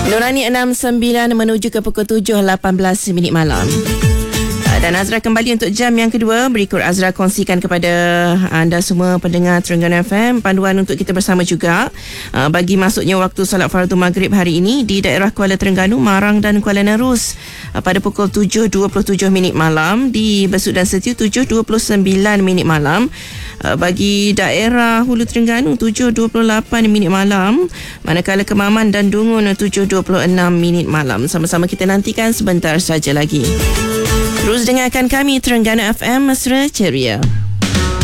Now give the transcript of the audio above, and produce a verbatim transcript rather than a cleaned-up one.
Nurani enam sembilan menuju ke pukul tujuh lapan belas minit malam. Dan Azra kembali untuk jam yang kedua. Berikut Azra kongsikan kepada anda semua pendengar Terengganu F M panduan untuk kita bersama juga uh, bagi masuknya waktu solat fardu maghrib hari ini di daerah Kuala Terengganu, Marang dan Kuala Nerus uh, pada pukul tujuh dua puluh tujuh minit malam, di Besut dan Setiu tujuh dua puluh sembilan minit malam. Uh, bagi daerah Hulu Terengganu tujuh dua puluh lapan minit malam, manakala Kemaman dan Dungun tujuh dua puluh enam minit malam. Sama-sama kita nantikan sebentar saja lagi. Terus dengarkan kami Terengganu F M, mesra ceria.